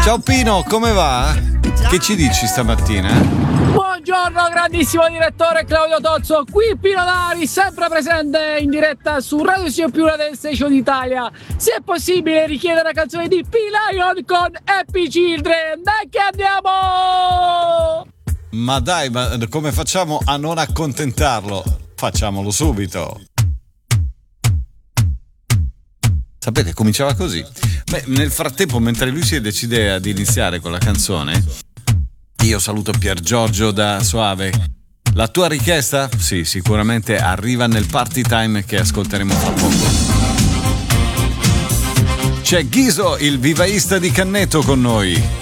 Ciao Pino, come va? Che ci dici stamattina? Buongiorno grandissimo direttore Claudio Tozzo, qui Pino Dari, sempre presente in diretta su Radio Sio Più del Station Italia. Se è possibile richiedere la canzone di P-Lion con Happy Children, dai che andiamo! Ma dai, ma come facciamo a non accontentarlo? Facciamolo subito. Sapete, cominciava così. Beh, nel frattempo, mentre lui si decide ad iniziare con la canzone, io saluto Pier Giorgio da Soave. La tua richiesta? Sì, sicuramente arriva nel party time che ascolteremo fra poco. C'è Ghiso, il vivaista di Canneto con noi.